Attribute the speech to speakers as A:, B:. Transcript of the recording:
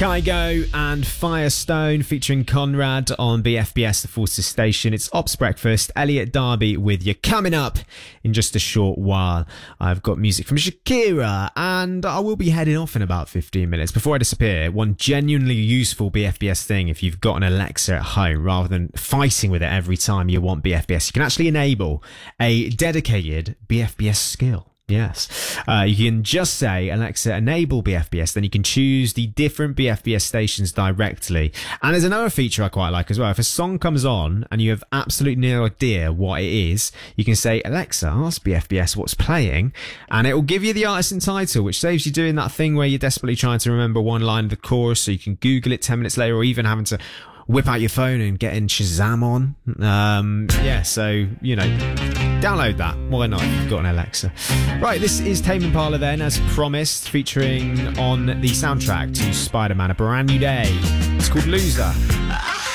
A: Kygo and Firestone featuring Conrad on BFBS, the Forces Station. It's Ops Breakfast. Elliot Darby with you. Coming up in just a short while, I've got music from Shakira, and I will be heading off in about 15 minutes. Before I disappear, one genuinely useful BFBS thing if you've got an Alexa at home, rather than fighting with it every time you want BFBS, you can actually enable a dedicated BFBS skill. Yes. You can just say, Alexa, enable BFBS, then you can choose the different BFBS stations directly. And there's another feature I quite like as well. If a song comes on and you have absolutely no idea what it is, you can say, Alexa, ask BFBS what's playing, and it will give you the artist and title, which saves you doing that thing where you're desperately trying to remember one line of the chorus, so you can Google it 10 minutes later, or even having to whip out your phone and get in Shazam on. So, download that. Why not if you've got an Alexa? Right, this is Tame Impala then, as promised, featuring on the soundtrack to Spider-Man: A Brand New Day. It's called Loser.